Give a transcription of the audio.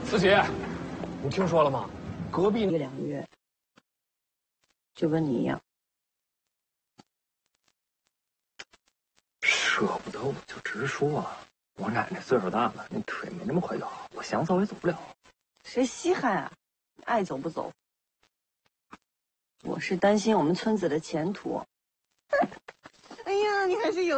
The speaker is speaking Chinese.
四姐，你听说了吗？隔壁 1、2个月，就跟你一样。 舍不得我就直说啊。我奶奶岁数大了，那腿没那么快就好，我想走也走不了。 谁稀罕啊？爱走不走。我是担心我们村子的前途。哎呀，你还是有。